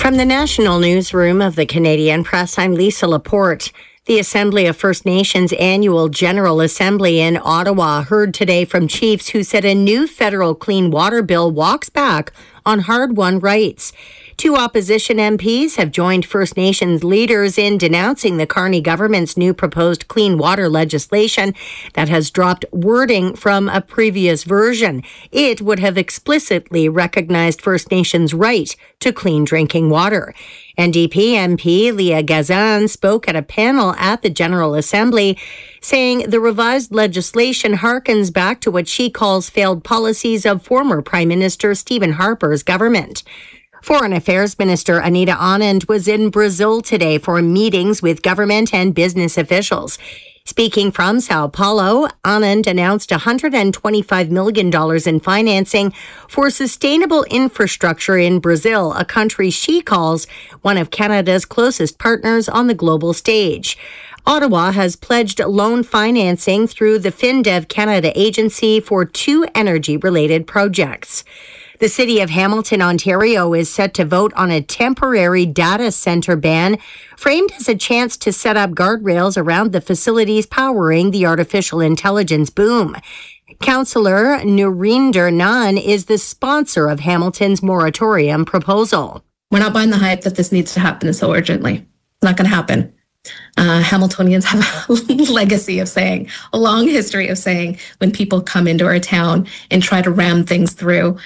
From the National Newsroom of the Canadian Press, I'm Lisa Laporte. The Assembly of First Nations Annual General Assembly in Ottawa heard today from chiefs who said a new federal clean water bill walks back on hard-won rights. Two opposition MPs have joined First Nations leaders in denouncing the Carney government's new proposed clean water legislation that has dropped wording from a previous version. It would have explicitly recognized First Nations' right to clean drinking water. NDP MP Leah Gazan spoke at a panel at the General Assembly, saying the revised legislation harkens back to what she calls failed policies of former Prime Minister Stephen Harper's government. Foreign Affairs Minister Anita Anand was in Brazil today for meetings with government and business officials. Speaking from Sao Paulo, Anand announced $125 million in financing for sustainable infrastructure in Brazil, a country she calls one of Canada's closest partners on the global stage. Ottawa has pledged loan financing through the FinDev Canada agency for two energy-related projects. The city of Hamilton, Ontario is set to vote on a temporary data center ban, framed as a chance to set up guardrails around the facilities powering the artificial intelligence boom. Councillor Nurinder Nunn is the sponsor of Hamilton's moratorium proposal. We're not buying the hype that this needs to happen so urgently. It's not going to happen. Hamiltonians have a legacy of saying, a long history of saying, when people come into our town and try to ram things through,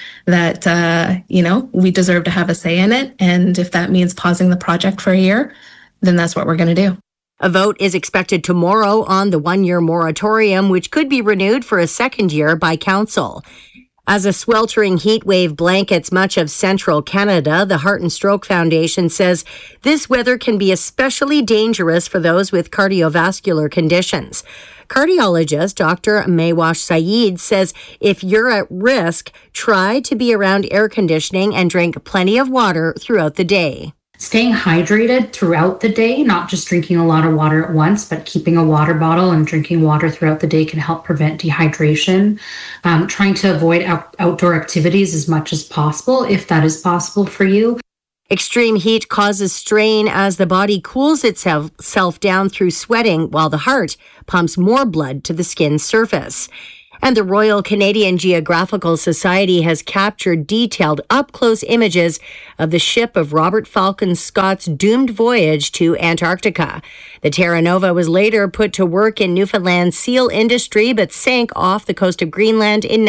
that, we deserve to have a say in it. And if that means pausing the project for a year, then that's what we're going to do. A vote is expected tomorrow on the one-year moratorium, which could be renewed for a second year by council. As a sweltering heat wave blankets much of central Canada, the Heart and Stroke Foundation says this weather can be especially dangerous for those with cardiovascular conditions. Cardiologist Dr. Maywash Saeed says if you're at risk, try to be around air conditioning and drink plenty of water throughout the day. Staying hydrated throughout the day, not just drinking a lot of water at once, but keeping a water bottle and drinking water throughout the day can help prevent dehydration. Trying to avoid outdoor activities as much as possible, if that is possible for you. Extreme heat causes strain as the body cools itself down through sweating, while the heart pumps more blood to the skin's surface. And the Royal Canadian Geographical Society has captured detailed up-close images of the ship of Robert Falcon Scott's doomed voyage to Antarctica. The Terra Nova was later put to work in Newfoundland's seal industry, but sank off the coast of Greenland in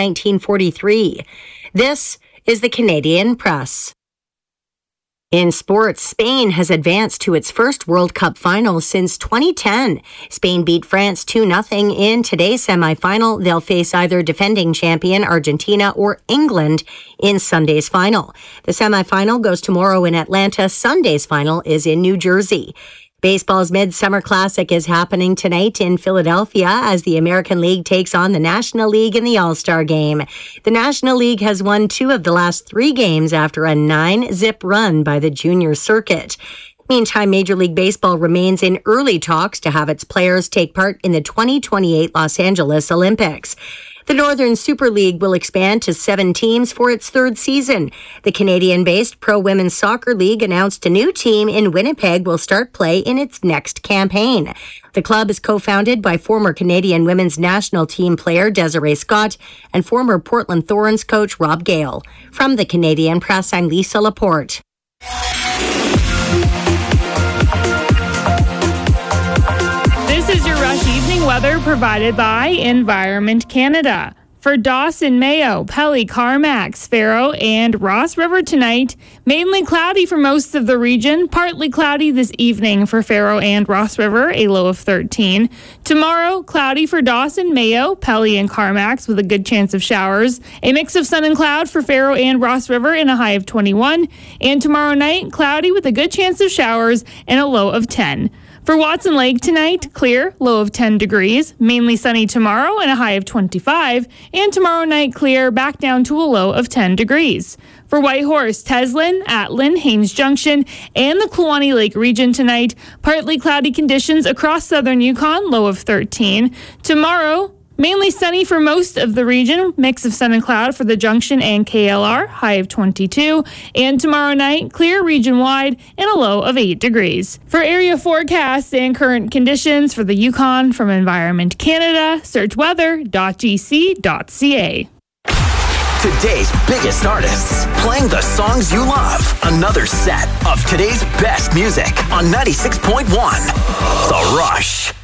1943. This is the Canadian Press. In sports, Spain has advanced to its first World Cup final since 2010. Spain beat France 2-0 in today's semifinal. They'll face either defending champion Argentina or England in Sunday's final. The semifinal goes tomorrow in Atlanta. Sunday's final is in New Jersey. Baseball's Midsummer Classic is happening tonight in Philadelphia as the American League takes on the National League in the All-Star Game. The National League has won 2 of the last 3 games after a 9-zip run by the junior circuit. Meantime, Major League Baseball remains in early talks to have its players take part in the 2028 Los Angeles Olympics. The Northern Super League will expand to 7 teams for its 3rd season. The Canadian-based Pro Women's Soccer League announced a new team in Winnipeg will start play in its next campaign. The club is co-founded by former Canadian women's national team player Desiree Scott and former Portland Thorns coach Rob Gale. From the Canadian Press, I'm Lisa Laporte. Weather provided by Environment Canada. For Dawson, Mayo, Pelly, Carmacks, Faro, and Ross River tonight, mainly cloudy for most of the region, partly cloudy this evening for Faro and Ross River, a low of 13. Tomorrow, cloudy for Dawson, Mayo, Pelly, and Carmacks with a good chance of showers. A mix of sun and cloud for Faro and Ross River and a high of 21. And tomorrow night, cloudy with a good chance of showers and a low of 10. For Watson Lake tonight, clear, low of 10 degrees, mainly sunny tomorrow and a high of 25, and tomorrow night clear, back down to a low of 10 degrees. For Whitehorse, Teslin, Atlin, Haines Junction, and the Kluane Lake region tonight, partly cloudy conditions across southern Yukon, low of 13. Tomorrow, Mainly sunny for most of the region. Mix of sun and cloud for the Junction and KLR, high of 22. And tomorrow night, clear region-wide and a low of 8 degrees. For area forecasts and current conditions for the Yukon from Environment Canada, search weather.gc.ca. Today's biggest artists, playing the songs you love. Another set of today's best music on 96.1 The Rush.